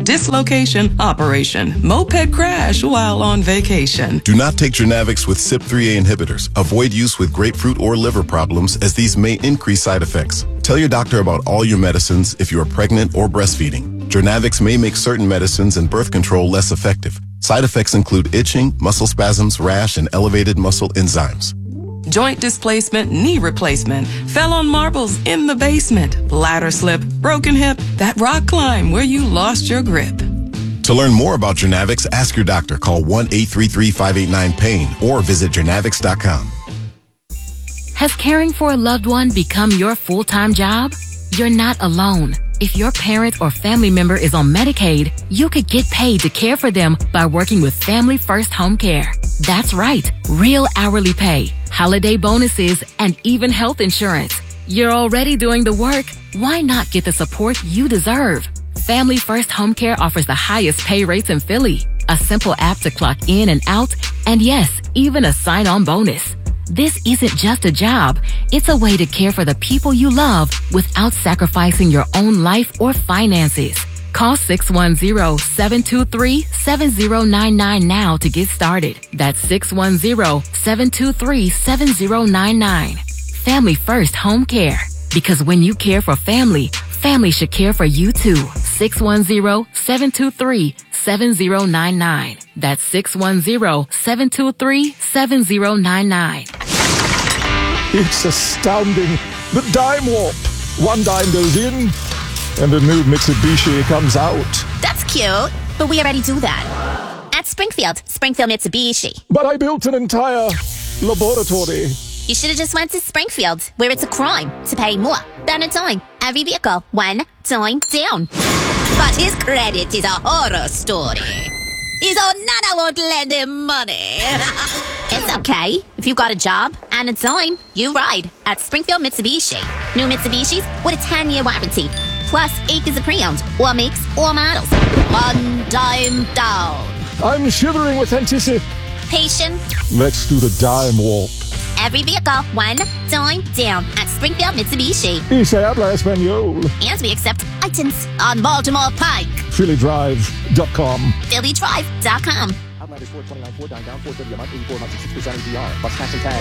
dislocation, operation, moped crash while on vacation. Do not take Jernavix with CYP3A inhibitors. Avoid use with grapefruit or liver problems as these may increase side effects. Tell your doctor about all your medicines if you are pregnant or breastfeeding. Jernavix may make certain medicines and birth control less effective. Side effects include itching, muscle spasms, rash, and elevated muscle enzymes. Joint displacement, knee replacement, fell on marbles in the basement, ladder slip, broken hip, that rock climb where you lost your grip. To learn more about Jernavix, ask your doctor. Call 1-833-589-PAIN or visit Jernavix.com. Has caring for a loved one become your full-time job? You're not alone. If your parent or family member is on Medicaid, you could get paid to care for them by working with Family First Home Care. That's right, real hourly pay, holiday bonuses, and even health insurance. You're already doing the work. Why not get the support you deserve? Family First Home Care offers the highest pay rates in Philly, a simple app to clock in and out, and yes, even a sign-on bonus. This isn't just a job. It's a way to care for the people you love without sacrificing your own life or finances. Call 610-723-7099 now to get started. That's 610-723-7099. Family First Home Care. Because when you care for family, family should care for you too. 610-723-7099. That's 610-723-7099. It's astounding. The Dime Warp. One dime goes in, and a new Mitsubishi comes out. That's cute, but we already do that. At Springfield Mitsubishi. But I built an entire laboratory. You should have just went to Springfield, where it's a crime to pay more than a dime. Every vehicle, one dime down. But his credit is a horror story. He's all Nana won't lend him money. It's okay. If you got a job and a dime, you ride at Springfield Mitsubishi. New Mitsubishis with a 10-year warranty. Plus 8 is a pre-owned, or makes, or models. One dime down. I'm shivering with anticipation. Patient. Let's do the Dime Warp. Every vehicle, one dime down at Springfield Mitsubishi. Y se habla español. And we accept items on Baltimore Pike. PhillyDrive.com. PhillyDrive.com. Outlander Sport 29 Ford, 9 down, 430 a month, 84 months, 6% APR. Plus tax and tag.